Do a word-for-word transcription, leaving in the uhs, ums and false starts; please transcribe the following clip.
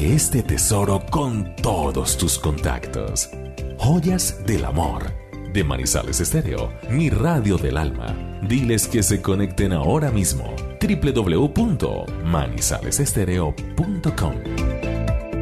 Comparte este tesoro con todos tus contactos. Joyas del amor de Manizales Estéreo, mi radio del alma. Diles que se conecten ahora mismo. doble u doble u doble u punto manizales estéreo punto com